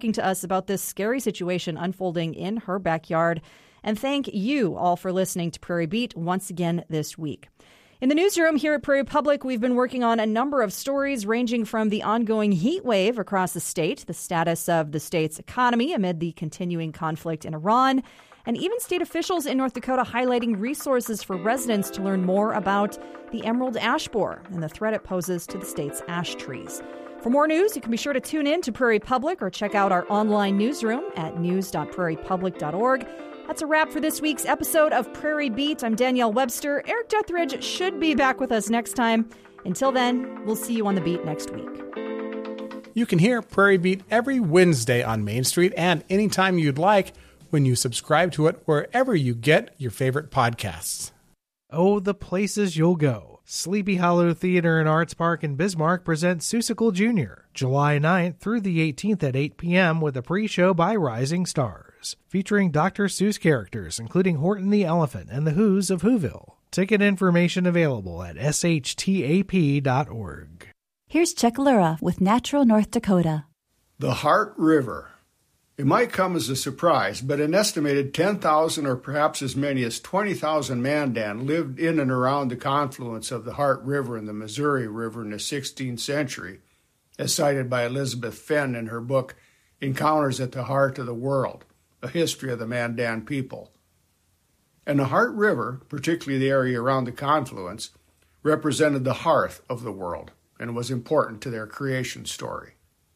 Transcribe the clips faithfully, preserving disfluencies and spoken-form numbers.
talking to us about this scary situation unfolding in her backyard. And thank you all for listening to Prairie Beat once again this week. In the newsroom here at Prairie Public, we've been working on a number of stories ranging from the ongoing heat wave across the state, the status of the state's economy amid the continuing conflict in Iran, and even state officials in North Dakota highlighting resources for residents to learn more about the emerald ash borer and the threat it poses to the state's ash trees. For more news, you can be sure to tune in to Prairie Public or check out our online newsroom at news dot prairie public dot org. That's a wrap for this week's episode of Prairie Beat. I'm Danielle Webster. Eric Deathridge should be back with us next time. Until then, we'll see you on the beat next week. You can hear Prairie Beat every Wednesday on Main Street and anytime you'd like when you subscribe to it wherever you get your favorite podcasts. Oh, the places you'll go. Sleepy Hollow Theater and Arts Park in Bismarck presents Seussical Junior, July ninth through the eighteenth at eight p.m. with a pre-show by Rising Stars, featuring Doctor Seuss characters including Horton the Elephant and the Who's of Whoville. Ticket information available at s h t a p dot org. Here's Chuck Lura with Natural North Dakota. The Heart River. It might come as a surprise, but an estimated ten thousand or perhaps as many as twenty thousand Mandan lived in and around the confluence of the Heart River and the Missouri River in the sixteenth century, as cited by Elizabeth Fenn in her book Encounters at the Heart of the World, A History of the Mandan People. And the Heart River, particularly the area around the confluence, represented the hearth of the world and was important to their creation story.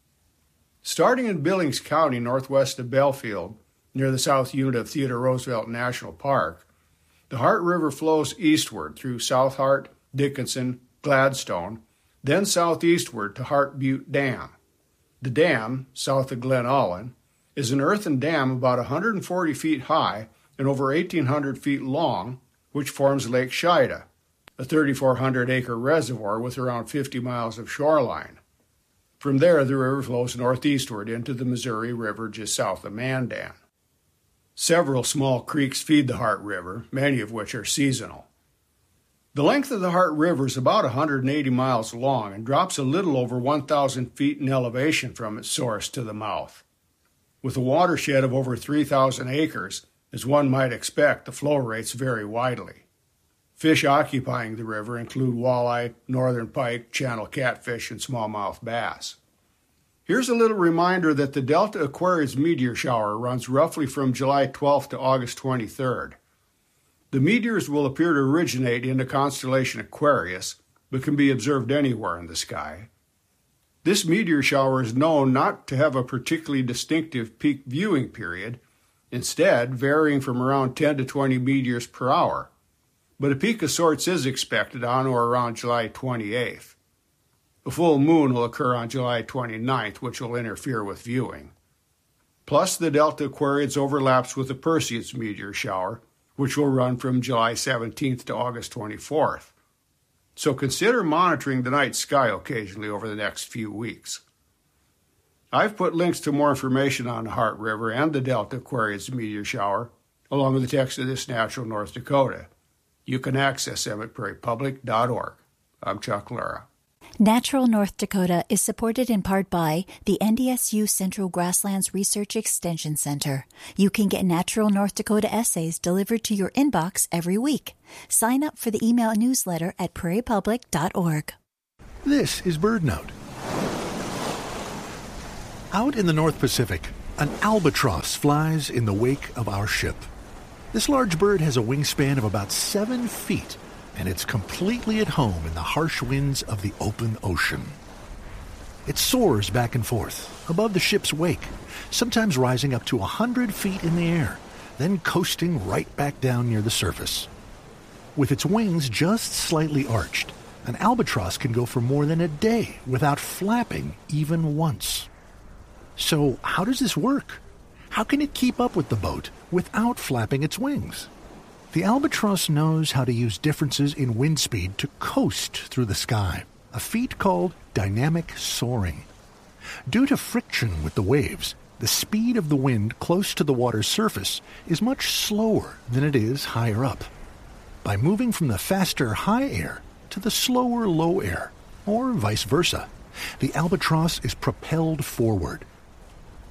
Starting in Billings County, northwest of Belfield, near the south unit of Theodore Roosevelt National Park, the Heart River flows eastward through South Heart, Dickinson, Gladstone, then southeastward to Heart Butte Dam. The dam, south of Glen Ullin, is an earthen dam about one hundred forty feet high and over eighteen hundred feet long, which forms Lake Shida, a thirty-four hundred acre reservoir with around fifty miles of shoreline. From there, the river flows northeastward into the Missouri River just south of Mandan. Several small creeks feed the Heart River, many of which are seasonal. The length of the Heart River is about one hundred eighty miles long and drops a little over one thousand feet in elevation from its source to the mouth. With a watershed of over three thousand acres, as one might expect, the flow rates vary widely. Fish occupying the river include walleye, northern pike, channel catfish, and smallmouth bass. Here's a little reminder that the Delta Aquarius meteor shower runs roughly from July twelfth to August twenty-third. The meteors will appear to originate in the constellation Aquarius, but can be observed anywhere in the sky. This meteor shower is known not to have a particularly distinctive peak viewing period, instead varying from around ten to twenty meteors per hour. But a peak of sorts is expected on or around July twenty-eighth. A full moon will occur on July twenty-ninth, which will interfere with viewing. Plus, the Delta Aquarius overlaps with the Perseus meteor shower, which will run from July seventeenth to August twenty-fourth. So consider monitoring the night sky occasionally over the next few weeks. I've put links to more information on the Heart River and the Delta Aquarius meteor shower, along with the text of this Natural North Dakota. You can access them at prairie public dot org. I'm Chuck Lura. Natural North Dakota is supported in part by the N D S U Central Grasslands Research Extension Center. You can get Natural North Dakota essays delivered to your inbox every week. Sign up for the email newsletter at prairie public dot org. This is BirdNote. Out in the North Pacific, an albatross flies in the wake of our ship. This large bird has a wingspan of about seven feet, and it's completely at home in the harsh winds of the open ocean. It soars back and forth above the ship's wake, sometimes rising up to a hundred feet in the air, then coasting right back down near the surface. With its wings just slightly arched, an albatross can go for more than a day without flapping even once. So how does this work? How can it keep up with the boat without flapping its wings? The albatross knows how to use differences in wind speed to coast through the sky, a feat called dynamic soaring. Due to friction with the waves, the speed of the wind close to the water's surface is much slower than it is higher up. By moving from the faster high air to the slower low air, or vice versa, the albatross is propelled forward,